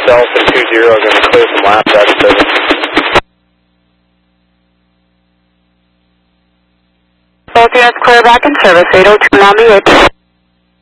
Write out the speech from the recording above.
Delta 20, going to clear some laps out of service. Both units clear back in service, 802 Nami 8.